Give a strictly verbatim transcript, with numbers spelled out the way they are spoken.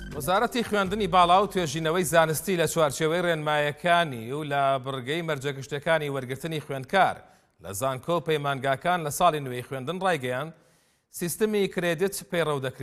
وەزارەتی خوێندنی باڵا و توێژینەوەی زانستی لە چوارچێوەی ڕێنمایەکانی و لە بڕگەی مەرجەگشتەکانی وەرگرتنی خوێندکار لە زانکۆ و پەیمانگاکان لە ساڵی نوێی خوێندن ڕایگەیاند سیستەمی کرێدت پەیڕەو دەکرێت.